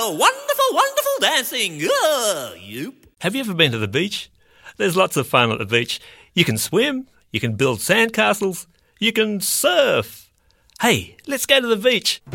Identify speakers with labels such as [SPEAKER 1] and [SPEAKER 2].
[SPEAKER 1] wonderful, wonderful dancing. Yoop.
[SPEAKER 2] Have you ever been to the beach? There's lots of fun at the beach. You can swim, you can build sandcastles, you can surf. Hey, let's go to the beach.